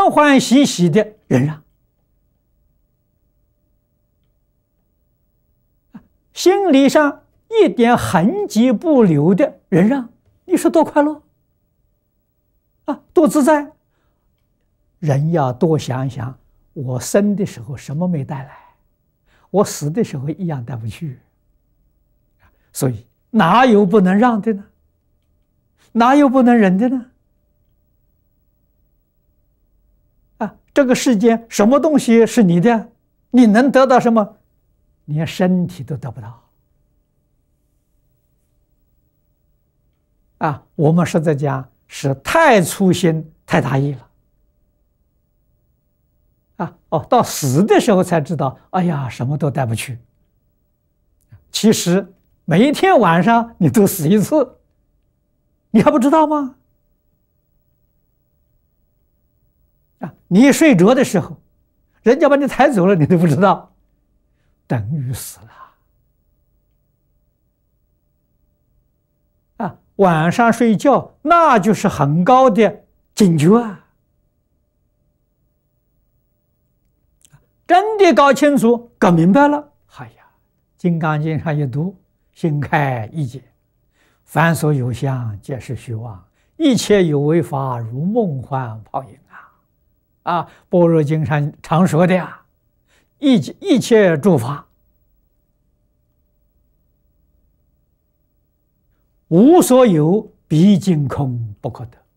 欢欢喜喜的忍让，心理上一点痕迹不留的忍让，你说多快乐啊，多自在！人要多想想，我生的时候什么没带来，我死的时候一样带不去，所以哪有不能让的呢？哪有不能忍的呢？啊，这个世间什么东西是你的？你能得到什么？连身体都得不到。啊，我们实在讲是太粗心、太大意了。啊，到死的时候才知道，哎呀，什么都带不去。其实每一天晚上你都死一次，你还不知道吗？啊，你睡着的时候，人家把你抬走了，你都不知道，等于死了。啊，晚上睡觉那就是很高的警觉啊！真的搞清楚、搞明白了，哎呀，《金刚经》上一读，心开意解，凡所有相，皆是虚妄，一切有为法，如梦幻泡影啊！啊，《般若经》上常说的呀，一切诸法，无所有，毕竟空不可得。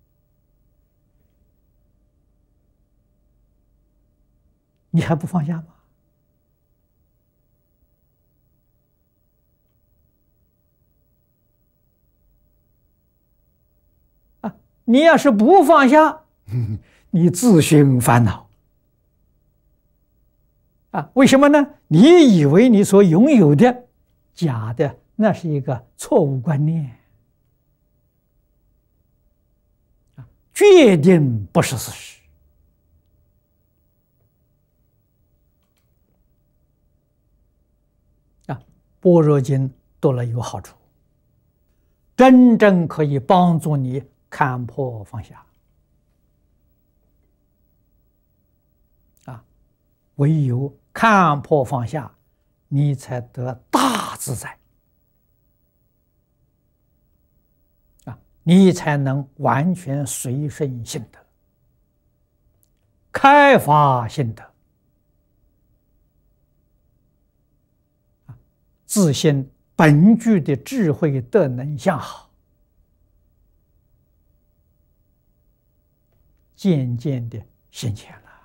你还不放下吗？啊，你要是不放下，你自寻烦恼。啊，为什么呢？你以为你所拥有的假的，那是一个错误观念。啊，决定不是事实。般若经读了有好处，真正可以帮助你看破放下。啊，唯有看破放下，你才得大自在。啊，你才能完全随顺性德，开发性德。自信本具的智慧德能相好，渐渐的显现了。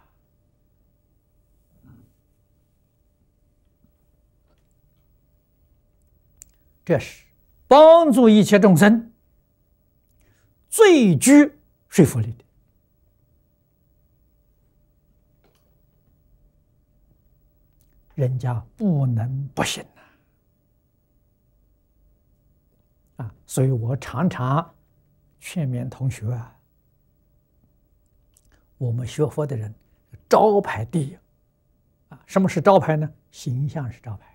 这是帮助一切众生最具说服力的。人家不能不信呐。啊，所以我常常劝勉同学啊，我们学佛的人，招牌第一。啊，什么是招牌呢？形象是招牌。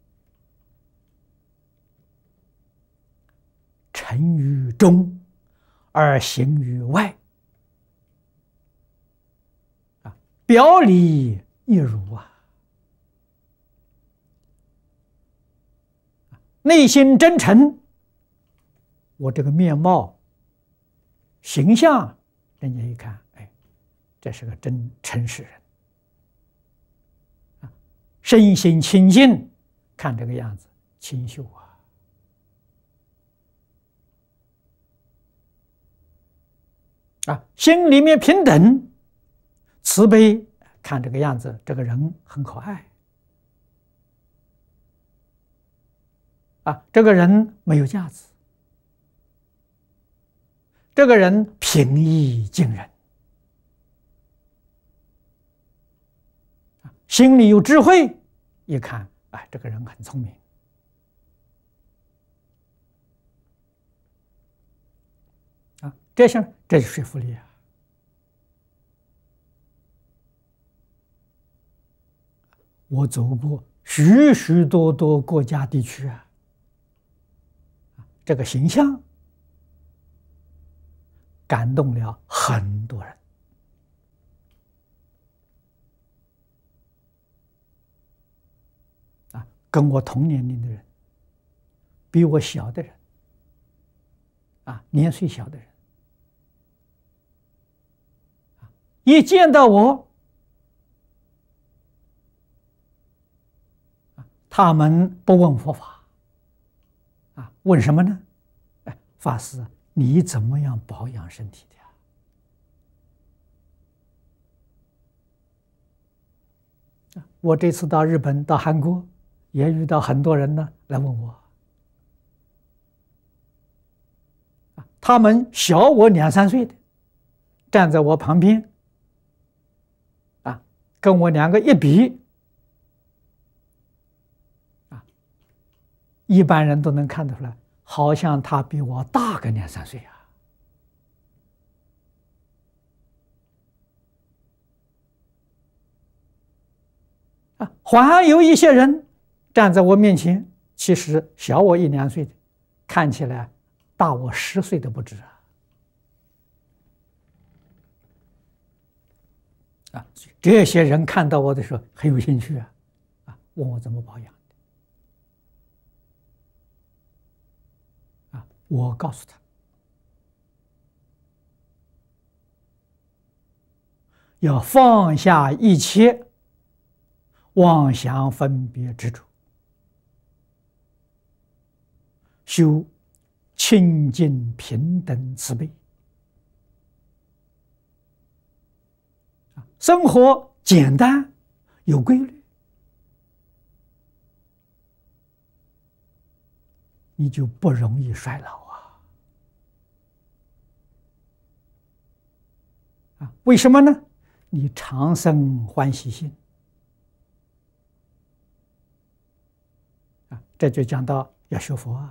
诚于中，而行于外。啊，表里一如啊。内心真诚。我这个面貌、形象，人家一看，哎，这是个真诚实人。啊，身心清净，看这个样子，清秀啊！啊，心里面平等、慈悲，看这个样子，这个人很可爱。啊，这个人没有架子。这个人平易近人，心里有智慧，一看，哎，这个人很聪明。啊，这是说服力啊！我走过许许多多国家地区啊，这个形象感动了很多人。 跟我同年龄的人，比我小的人，年岁小的人，一见到我，他们不问佛法，问什么呢？法师，你怎么样保养身体的呀？我这次到日本、到韩国，也遇到很多人呢来问我，他们小我2、3岁的，站在我旁边，跟我2个一比，一般人都能看得出来，好像他比我大个2、3岁还有一些人站在我面前，其实小我1、2岁的，看起来大我10岁都不止这些人看到我的时候很有兴趣问我怎么保养的我告诉他，要放下一切妄想分别执着，修清净平等慈悲，生活简单有规律，你就不容易衰老为什么呢？你常生欢喜心这就讲到要学佛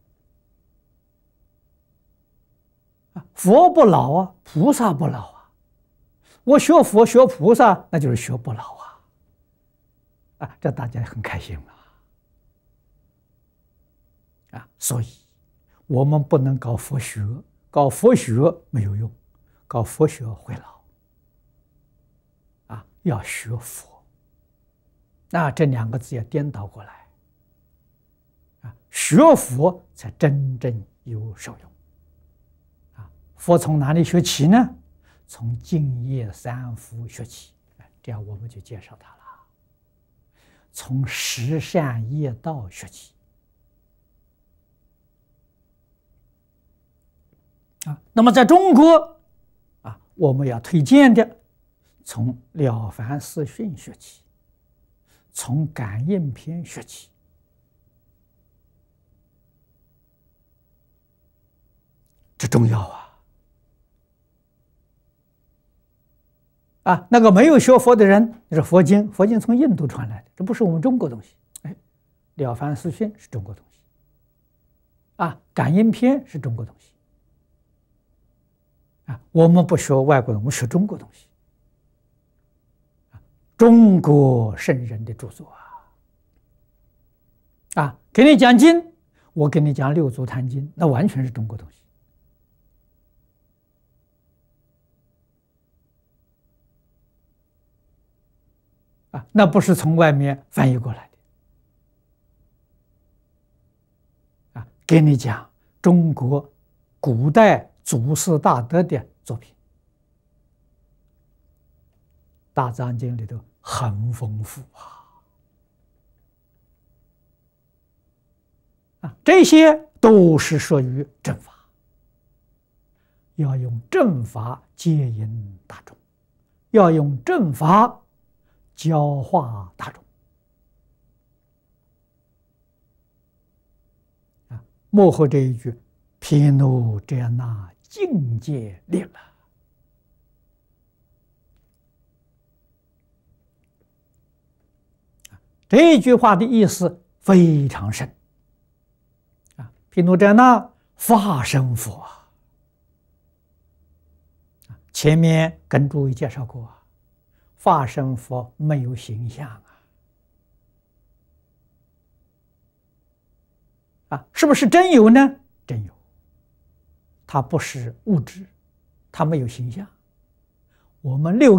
佛不老菩萨不老我学佛学菩萨，那就是学不老这大家很开心所以我们不能搞佛学，搞佛学没有用，搞佛学会老要学佛，这2个字要颠倒过来学佛才真正有受用佛从哪里学起呢？从净业三福学起，这样我们就介绍它了。从十善业道学起那么在中国我们要推荐的，从了凡四训学起，从感应篇学起这重要那个没有学佛的人，就是佛经，佛经从印度传来的，这不是我们中国东西。了凡四训是中国东西感应篇是中国东西我们不学外国人，我们学中国东西中国圣人的著作给你讲经，我给你讲六祖坛经，那完全是中国东西那不是从外面翻译过来的给你讲中国古代祖师大德的作品，大藏经里头很丰富这些都是属于正法，要用正法接引大众，要用正法教化大众幕后这一句毗卢遮那境界力了这一句话的意思非常深毗卢遮那法身佛前面跟诸位介绍过法身佛没有形象是不是真有呢？真有，它不是物质，它没有形象。我们6